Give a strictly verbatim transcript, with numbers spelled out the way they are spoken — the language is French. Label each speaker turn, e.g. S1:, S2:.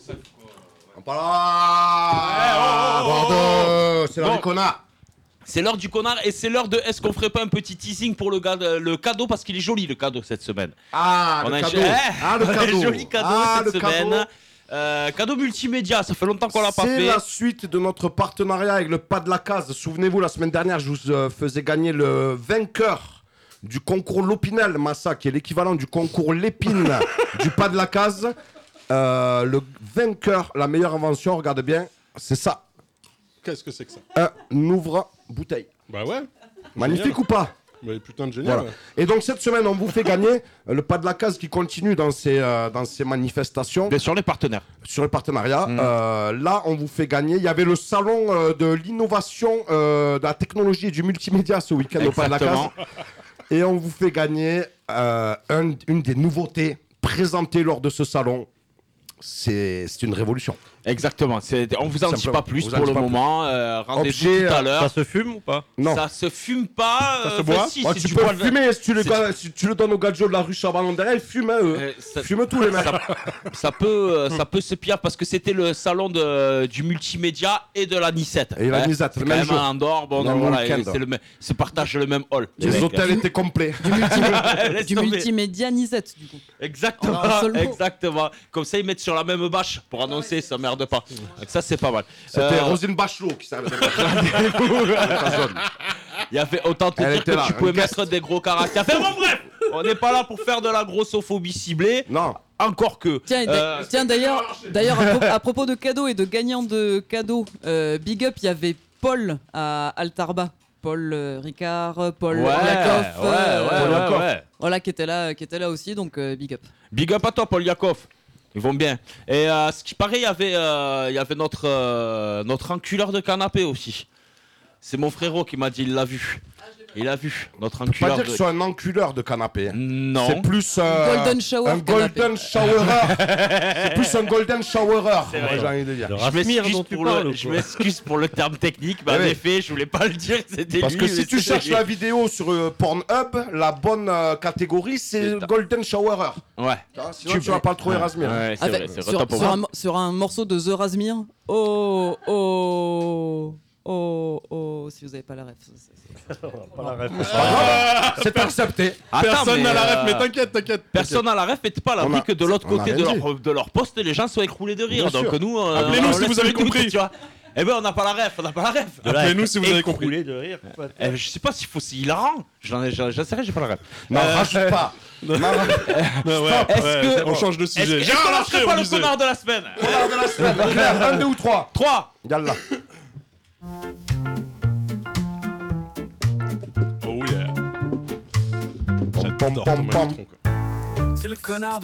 S1: On parle là. Bordeaux, c'est l'heure
S2: Bon.
S1: du connard.
S2: C'est l'heure du connard et c'est l'heure de est-ce qu'on ferait pas un petit teasing pour le, ga- le cadeau parce qu'il est joli le cadeau cette semaine.
S1: Ah,
S2: On
S1: le
S2: a un
S1: cadeau.
S2: jo-
S1: Ah, le
S2: on a un
S1: cadeau.
S2: joli cadeau
S1: Ah,
S2: cette
S1: le
S2: semaine.
S1: cadeau.
S2: Euh, cadeau multimédia, ça fait longtemps qu'on l'a pas
S1: C'est
S2: fait.
S1: la suite de notre partenariat avec le Pas de la Case. Souvenez-vous, la semaine dernière, je vous euh, faisais gagner le vainqueur du concours Lopinel, Massa, qui est l'équivalent du concours Lépine du Pas de la Case. Euh, le vainqueur, la meilleure invention, regardez bien, c'est ça.
S3: Qu'est-ce que c'est que ça?
S1: Un ouvre-bouteille.
S3: Bah ouais.
S1: Magnifique
S3: Génial.
S1: ou pas?
S3: Bah, putain de génial.
S1: Voilà. Et donc cette semaine, on vous fait gagner euh, le Pas de la Case qui continue dans ses, euh, dans ses manifestations.
S2: Bien sûr les partenaires.
S1: Sur le partenariat.
S2: Mmh.
S1: Euh, là, on vous fait gagner. Il y avait le salon euh, de l'innovation, euh, de la technologie et du multimédia ce week-end au Pas de la Case.
S2: Exactement.
S1: Et on vous fait gagner euh, un- une des nouveautés présentées lors de ce salon. C'est c'est une révolution.
S2: Exactement. C'est- On vous en dit
S1: Simplement.
S2: pas plus
S1: On vous en
S2: pour
S1: dit
S2: le
S1: pas
S2: moment. Euh, Rendez-vous
S1: Objet,
S2: tout à
S1: euh,
S2: l'heure.
S4: Ça se fume ou pas?
S1: Non.
S2: Ça se fume pas.
S3: Ça
S2: euh,
S3: se boit
S2: enfin, si,
S1: Moi,
S2: c'est
S1: tu
S2: du
S1: peux
S2: poil-
S1: le fumer si tu, le,
S2: c'est-
S1: ga- si tu le donnes au gadget de la rue Chabanon-Derrière, ils fument, hein, eux.
S2: Euh, ça-
S1: Fument tous les mecs.
S2: ça, ça peut, euh, ça peut se pire parce que c'était le salon de, du multimédia et de la Nicette.
S1: Et la Nicette,
S2: c'est
S1: le
S2: quand
S1: même
S2: même
S1: jour.
S2: un Andorre, bon,
S1: Dans
S2: donc
S1: le
S2: voilà,
S1: week-end.
S2: et c'est le même, se partagent le même hall.
S1: Les
S2: mecs.
S1: hôtels étaient complets.
S5: Du, multimé-
S2: Laisse
S5: du
S2: tomber.
S5: multimédia Nisette, du coup.
S2: Exactement,
S5: En un seul mot.
S2: exactement. Comme ça, ils mettent sur la même bâche pour annoncer, ça merde pas. Donc ça, c'est pas mal.
S1: C'était
S2: Euh,
S1: Rosine Bachelot qui savait.
S2: Il y avait autant te
S1: Elle
S2: dire
S1: était
S2: que
S1: là,
S2: tu pouvais
S1: une guest.
S2: mettre des gros caractères. Enfin, bon, bref, on n'est pas là pour faire de la grossophobie ciblée.
S1: Non.
S2: Encore que.
S5: Tiens, et d'a-
S2: Euh,
S5: tiens, d'ailleurs, d'ailleurs à, pro- à propos de cadeaux et de gagnants de cadeaux, euh, big up, il y avait Paul à Altarba. Paul euh, Ricard, Paul
S2: ouais,
S5: Yakov,
S2: ouais,
S5: euh,
S2: ouais, ouais,
S1: Yakov.
S2: ouais.
S5: voilà, qui était là, qui était là aussi, donc euh, big up.
S2: Big up à toi, Paul Yakov. Ils vont bien. Et euh, ce qui paraît, il y avait, euh, il y avait notre, euh, notre enculeur de canapé aussi. C'est mon frérot qui m'a dit, il l'a vu. Il a vu notre
S1: Pas
S2: enculeur
S1: dire
S2: de...
S1: que c'est un enculeur de canapé. hein.
S2: Non.
S1: C'est plus euh,
S5: Golden shower
S1: un
S5: canapé.
S1: golden showerer. C'est plus un golden showerer.
S2: C'est
S1: moi,
S2: vrai.
S1: j'ai envie de dire.
S4: Le
S2: Je
S4: Rasmir
S2: m'excuse
S4: dont tu
S2: pour,
S4: parles
S2: le,
S4: ou
S2: je
S4: quoi?
S2: m'excuse pour le terme technique, mais
S1: Eh
S2: en
S1: oui.
S2: effet, je voulais pas le dire, c'était
S1: Parce
S2: lui.
S1: que
S2: mais
S1: si tu
S2: c'était
S1: cherches
S2: lui.
S1: la vidéo sur euh, Pornhub, la bonne euh, catégorie, c'est
S2: C'est-
S1: golden showerer.
S2: Ouais.
S1: Sinon, tu vas pas le trouver Erasmus.
S2: Ouais, c'est
S5: Avec-
S2: vrai, c'est
S5: sur,
S2: retard pour
S5: sur
S2: moi.
S5: un, mo- sur un morceau de The Rasmir. Oh, oh, oh, oh, si vous avez pas la ref. c'est- c'est-
S4: Pas la ref.
S1: C'est accepté.
S2: Attends,
S3: Personne
S2: mais,
S3: n'a la ref,
S2: euh,
S3: mais t'inquiète, t'inquiète.
S2: Personne n'a la ref, mais t'es pas à
S1: On
S2: l'abri
S1: a-
S2: que de l'autre
S1: on a
S2: côté de
S1: rien
S2: leur, de leur poste, les gens soient écroulés de rire.
S1: Bien
S2: Donc
S1: sûr.
S2: nous, euh,
S3: Appelez-nous
S2: on
S3: si
S2: laisse
S3: vous avez
S2: le doute,
S3: compris.
S2: tu vois. Eh ben, on n'a pas la ref, on n'a pas la ref.
S3: Appelez-nous si vous avez
S2: Écroulé.
S3: compris.
S4: Couler de rire.
S2: Eh, je sais pas s'il faut, c'est hilarant. J'en ai, j'en j'en sais rien, j'ai pas la ref.
S1: Non,
S2: Euh,
S1: rajoute pas. Non, rajoute
S3: Ouais, ouais,
S2: Est-ce
S3: ouais,
S2: que-
S3: c'est- on change de
S2: Est-ce
S3: sujet.
S2: est-ce
S3: Gérard
S2: qu'on
S3: Larcher,
S2: lancerait pas
S3: on
S2: le
S3: disait.
S2: connard de la semaine
S1: pas de la semaine. Claire, un, deux ou trois.
S2: trois.
S1: Yallah.
S3: Oh yeah.
S1: Pom,
S3: J'adore
S1: pom,
S3: Thomas
S1: pom.
S3: Dutronc, quoi.
S6: C'est le connard